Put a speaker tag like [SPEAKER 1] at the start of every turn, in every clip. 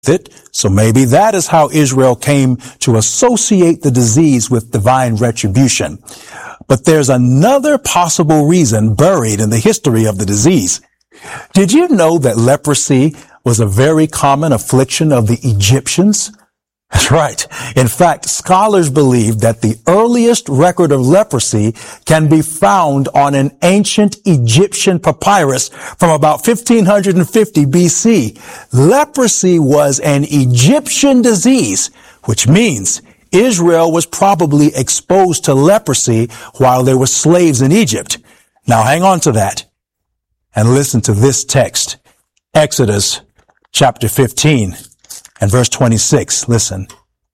[SPEAKER 1] it. So maybe that is how Israel came to associate the disease with divine retribution. But there's another possible reason buried in the history of the disease. Did you know that leprosy was a very common affliction of the Egyptians? That's right. In fact, scholars believe that the earliest record of leprosy can be found on an ancient Egyptian papyrus from about 1550 BC. Leprosy was an Egyptian disease, which means Israel was probably exposed to leprosy while they were slaves in Egypt. Now hang on to that and listen to this text. Exodus chapter 15. And verse 26, listen.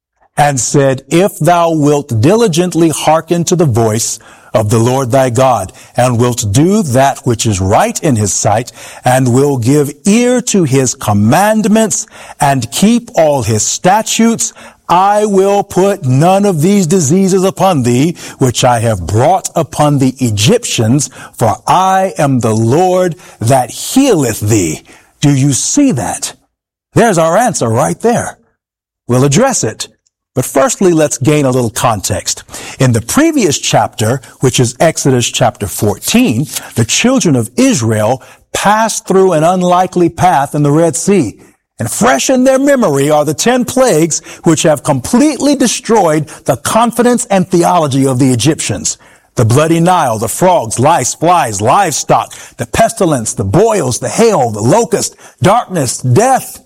[SPEAKER 1] And said, if thou wilt diligently hearken to the voice of the Lord thy God, and wilt do that which is right in his sight, and will give ear to his commandments, and keep all his statutes, I will put none of these diseases upon thee, which I have brought upon the Egyptians, for I am the Lord that healeth thee. Do you see that? There's our answer right there. We'll address it. But firstly, let's gain a little context. In the previous chapter, which is Exodus chapter 14, the children of Israel passed through an unlikely path in the Red Sea. And fresh in their memory are the 10 plagues which have completely destroyed the confidence and theology of the Egyptians. The bloody Nile, the frogs, lice, flies, livestock, the pestilence, the boils, the hail, the locust, darkness, death.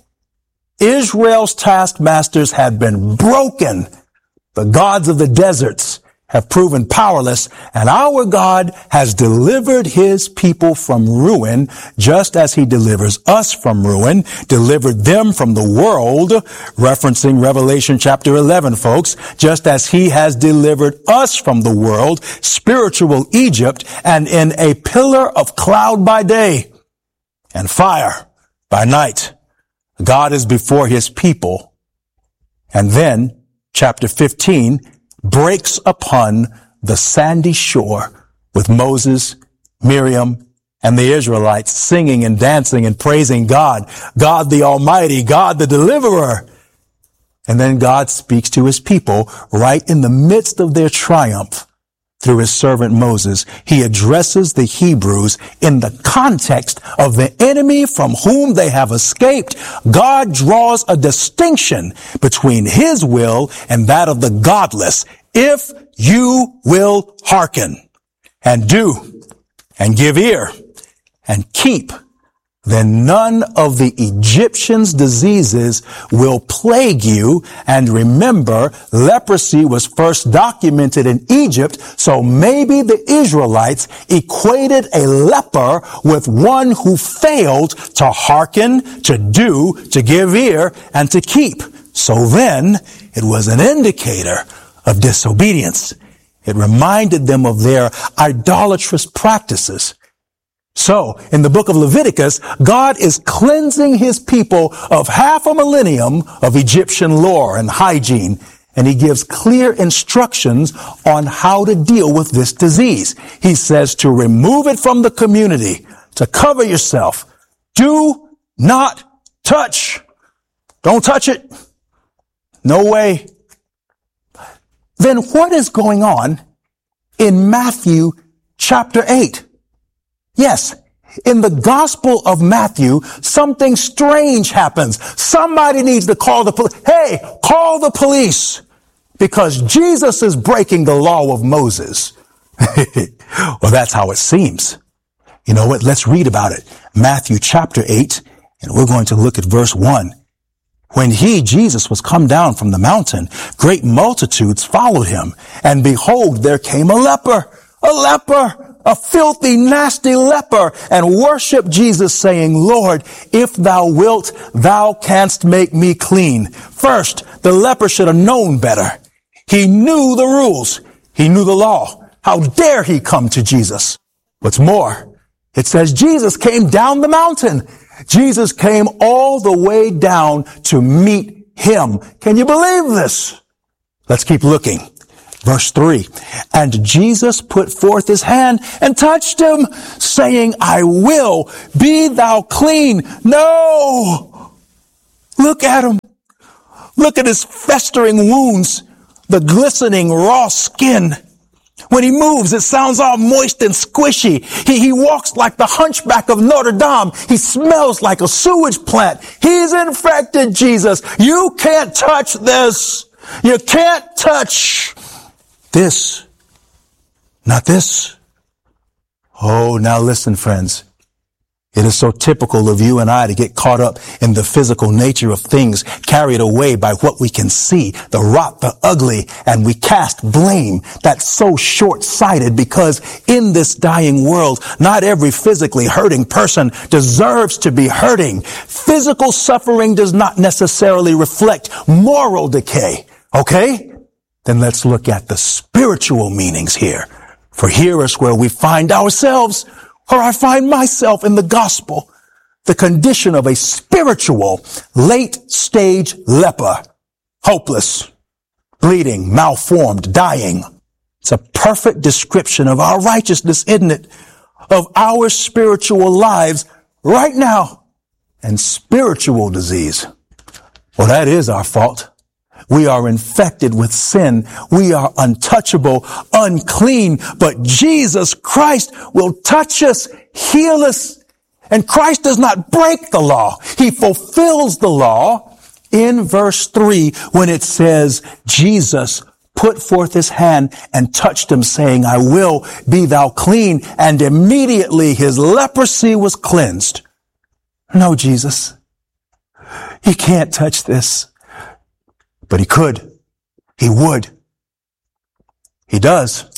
[SPEAKER 1] Israel's taskmasters had been broken. The gods of the deserts have proven powerless, and our God has delivered his people from ruin, just as he delivers us from ruin, delivered them from the world, referencing Revelation chapter 11, folks, just as he has delivered us from the world, spiritual Egypt, and in a pillar of cloud by day and fire by night. God is before his people. And then, chapter 15, breaks upon the sandy shore with Moses, Miriam, and the Israelites singing and dancing and praising God, God the Almighty, God the Deliverer. And then God speaks to his people right in the midst of their triumph through his servant Moses. He addresses the Hebrews in the context of the enemy from whom they have escaped. God draws a distinction between his will and that of the godless. If you will hearken and do and give ear and keep, then none of the Egyptians' diseases will plague you. And remember, leprosy was first documented in Egypt, so maybe the Israelites equated a leper with one who failed to hearken, to do, to give ear, and to keep. So then, it was an indicator of disobedience. It reminded them of their idolatrous practices. So, in the book of Leviticus, God is cleansing his people of half a millennium of Egyptian lore and hygiene, and he gives clear instructions on how to deal with this disease. He says to remove it from the community, to cover yourself. Do not touch. Don't touch it. No way. Then what is going on in Matthew chapter 8? Yes, in the Gospel of Matthew, something strange happens. Somebody needs to call the police. Hey, call the police, because Jesus is breaking the law of Moses. Well, that's how it seems. You know what? Let's read about it. Matthew chapter 8, and we're going to look at verse 1. When he, Jesus, was come down from the mountain, great multitudes followed him. And behold, there came a leper, a filthy, nasty leper, and worshiped Jesus, saying, Lord, if thou wilt, thou canst make me clean. First, the leper should have known better. He knew the rules. He knew the law. How dare he come to Jesus? What's more, it says Jesus came down the mountain. Jesus came all the way down to meet him. Can you believe this? Let's keep looking. Verse 3, and Jesus put forth his hand and touched him, saying, I will, be thou clean. No! Look at him. Look at his festering wounds, the glistening raw skin. When he moves, it sounds all moist and squishy. He walks like the hunchback of Notre Dame. He smells like a sewage plant. He's infected, Jesus. You can't touch this. You can't touch this. Not this. Oh, now listen, friends. It is so typical of you and I to get caught up in the physical nature of things, carried away by what we can see, the rot, the ugly, and we cast blame. That's so short-sighted, because in this dying world, not every physically hurting person deserves to be hurting. Physical suffering does not necessarily reflect moral decay. Okay? Then let's look at the spiritual meanings here. For here is where we find ourselves, or I find myself in the gospel, the condition of a spiritual late-stage leper, hopeless, bleeding, malformed, dying. It's a perfect description of our righteousness, isn't it? Of our spiritual lives right now. And spiritual disease, well, that is our fault. We are infected with sin. We are untouchable, unclean, but Jesus Christ will touch us, heal us. And Christ does not break the law. He fulfills the law in verse 3 when it says, Jesus put forth his hand and touched him, saying, I will be thou clean. And immediately his leprosy was cleansed. No, Jesus, he can't touch this. But he could. He would. He does.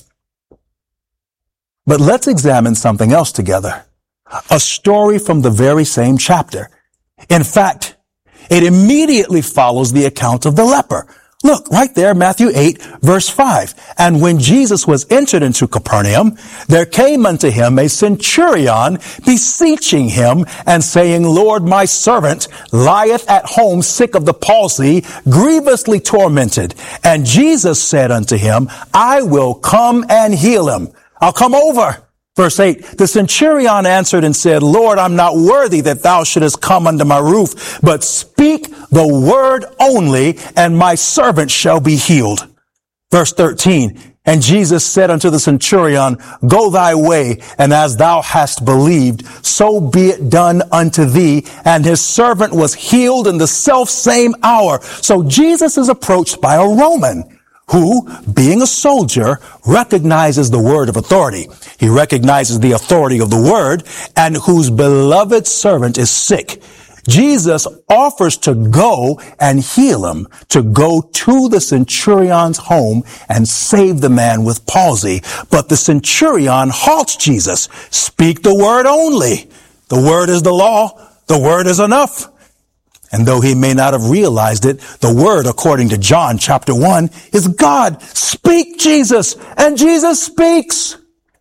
[SPEAKER 1] But let's examine something else together. A story from the very same chapter. In fact, it immediately follows the account of the leper. Look, right there, Matthew 8, verse 5. And when Jesus was entered into Capernaum, there came unto him a centurion, beseeching him and saying, Lord, my servant lieth at home sick of the palsy, grievously tormented. And Jesus said unto him, I will come and heal him. I'll come over. Verse 8, the centurion answered and said, Lord, I'm not worthy that thou shouldest come under my roof, but speak the word only, and my servant shall be healed. Verse 13, and Jesus said unto the centurion, go thy way, and as thou hast believed, so be it done unto thee. And his servant was healed in the selfsame hour. So Jesus is approached by a Roman who, being a soldier, recognizes the word of authority. He recognizes the authority of the word, and whose beloved servant is sick. Jesus offers to go and heal him, to go to the centurion's home and save the man with palsy. But the centurion halts Jesus. Speak the word only. The word is the law. The word is enough. And though he may not have realized it, the word, according to John chapter 1, is God. Speak, Jesus. And Jesus speaks.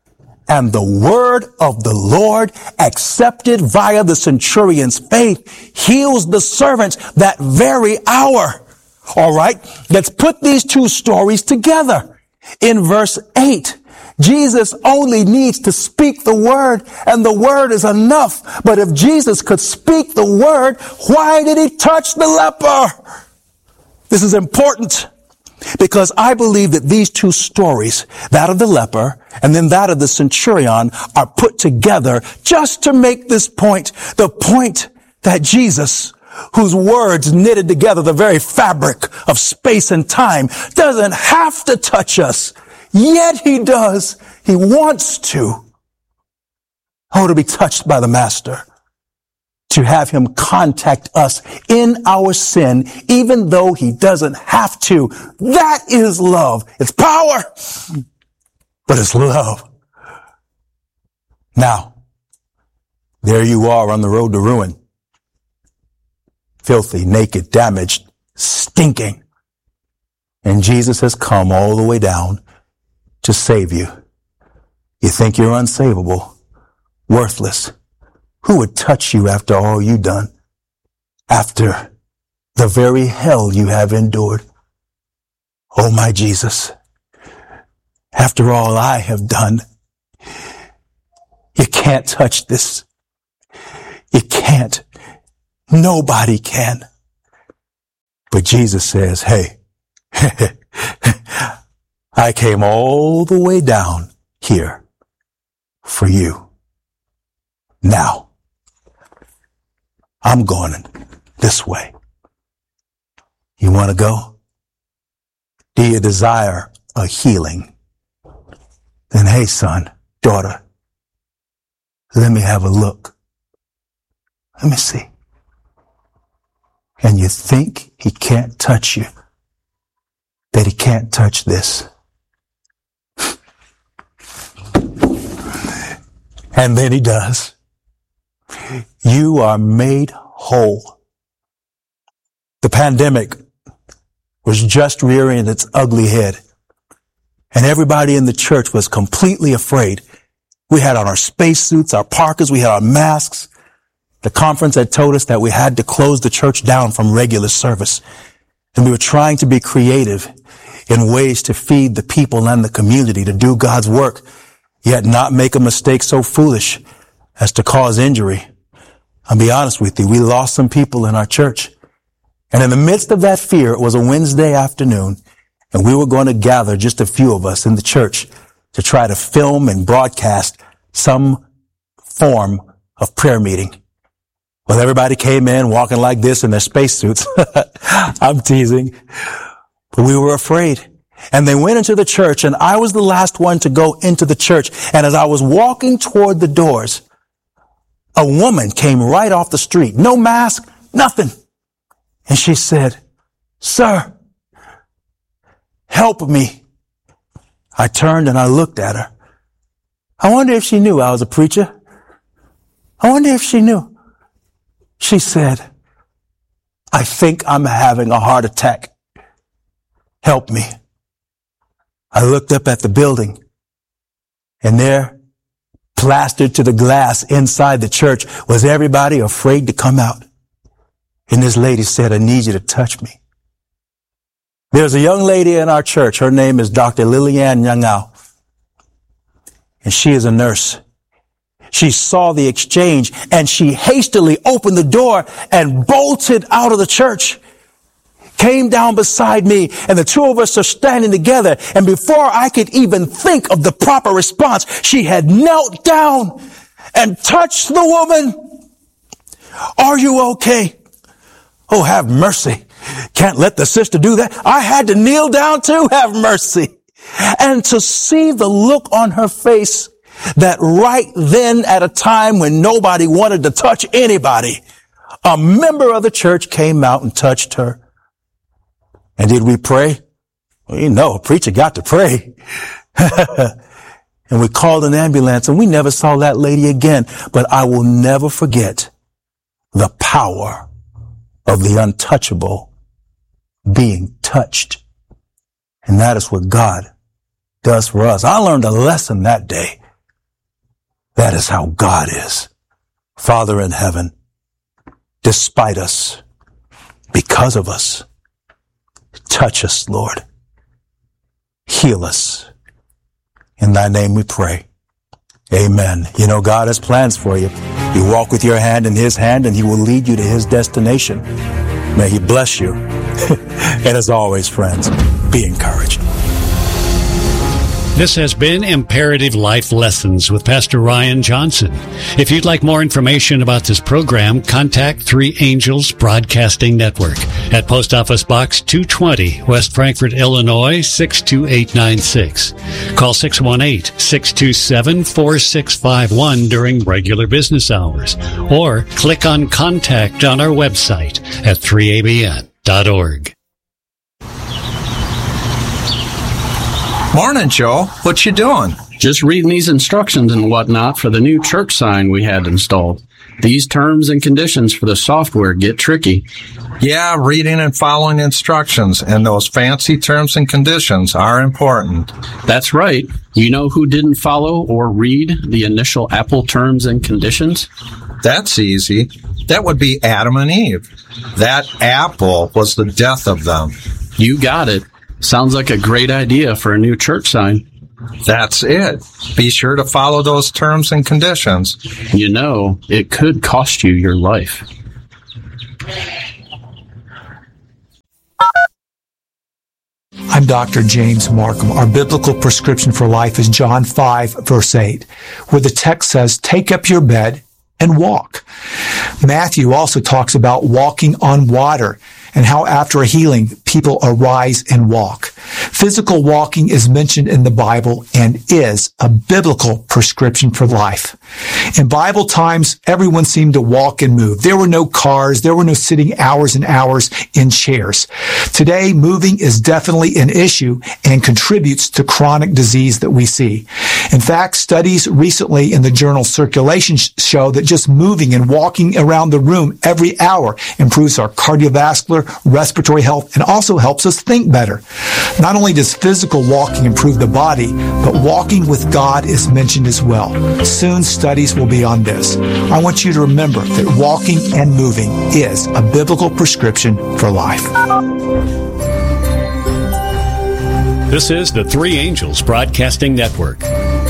[SPEAKER 1] And the word of the Lord, accepted via the centurion's faith, heals the servant that very hour. All right, let's put these two stories together. In verse 8, Jesus only needs to speak the word, and the word is enough. But if Jesus could speak the word, why did he touch the leper? This is important, because I believe that these two stories, that of the leper and then that of the centurion, are put together just to make this point, the point that Jesus, whose words knitted together the very fabric of space and time, doesn't have to touch us. Yet he does. He wants to. Oh, to be touched by the Master. To have him contact us in our sin, even though he doesn't have to. That is love. It's power, but it's love. Now, there you are on the road to ruin. Filthy, naked, damaged, stinking. And Jesus has come all the way down to save you. You think you're unsavable, worthless. Who would touch you after all you've done? After the very hell you have endured? Oh, my Jesus, after all I have done, you can't touch this. You can't. Nobody can. But Jesus says, hey, I came all the way down here for you. Now, I'm going this way. You want to go? Do you desire a healing? Then, hey, son, daughter, let me have a look. Let me see. And you think he can't touch you, that he can't touch this. And then he does. You are made whole. The pandemic was just rearing its ugly head, and everybody in the church was completely afraid. We had on our spacesuits, our parkas, we had our masks. The conference had told us that we had to close the church down from regular service, and we were trying to be creative in ways to feed the people and the community, to do God's work, yet not make a mistake so foolish as to cause injury. I'll be honest with you, we lost some people in our church. And in the midst of that fear, it was a Wednesday afternoon, and we were going to gather, just a few of us in the church, to try to film and broadcast some form of prayer meeting. Well, everybody came in walking like this in their spacesuits. I'm teasing. But we were afraid. And they went into the church, and I was the last one to go into the church. And as I was walking toward the doors, a woman came right off the street. No mask, nothing. And she said, "Sir, help me." I turned and I looked at her. I wonder if she knew I was a preacher. I wonder if she knew. She said, "I think I'm having a heart attack. Help me." I looked up at the building, and there, plastered to the glass inside the church, was everybody afraid to come out. And this lady said, "I need you to touch me." There's a young lady in our church. Her name is Dr. Lilian Nyang'ao, and she is a nurse. She saw the exchange, and she hastily opened the door and bolted out of the church. Came down beside me, and the two of us are standing together. And before I could even think of the proper response, she had knelt down and touched the woman. "Are you okay?" "Oh, have mercy. Can't let the sister do that. I had to kneel down too. Have mercy." And to see the look on her face, that right then, at a time when nobody wanted to touch anybody, a member of the church came out and touched her. And did we pray? Well, you know, a preacher got to pray. And we called an ambulance, and we never saw that lady again. But I will never forget the power of the untouchable being touched. And that is what God does for us. I learned a lesson that day. That is how God is. Father in heaven, despite us, because of us, touch us, Lord. Heal us. In thy name we pray. Amen. You know, God has plans for you. You walk with your hand in his hand, and he will lead you to his destination. May he bless you. And as always, friends, be encouraged.
[SPEAKER 2] This has been Imperative Life Lessons with Pastor Ryan Johnson. If you'd like more information about this program, contact Three Angels Broadcasting Network at Post Office Box 220, West Frankfort, Illinois, 62896. Call 618-627-4651 during regular business hours, or click on Contact on our website at 3abn.org.
[SPEAKER 3] Morning, Joe. What you doing?
[SPEAKER 4] Just reading these instructions and whatnot for the new church sign we had installed. These terms and conditions for the software get tricky.
[SPEAKER 3] Yeah, reading and following instructions, and those fancy terms and conditions are important.
[SPEAKER 4] That's right. You know who didn't follow or read the initial Apple terms and conditions?
[SPEAKER 3] That's easy. That would be Adam and Eve. That apple was the death of them.
[SPEAKER 4] You got it. Sounds like a great idea for a new church sign.
[SPEAKER 3] That's it. Be sure to follow those terms and conditions.
[SPEAKER 4] You know, it could cost you your life.
[SPEAKER 5] Dr. James Markham, our biblical prescription for life is John 5, verse 8, where the text says, "Take up your bed and walk." Matthew also talks about walking on water and how after a healing, people arise and walk. Physical walking is mentioned in the Bible and is a biblical prescription for life. In Bible times, everyone seemed to walk and move. There were no cars. There were no sitting hours and hours in chairs. Today, moving is definitely an issue and contributes to chronic disease that we see. In fact, studies recently in the journal Circulation show that just moving and walking around the room every hour improves our cardiovascular, respiratory health, and also helps us think better. Not only does physical walking improve the body, but walking with God is mentioned as well. Soon studies will be on this. I want you to remember that walking and moving is a biblical prescription for life.
[SPEAKER 2] This is the Three Angels Broadcasting Network.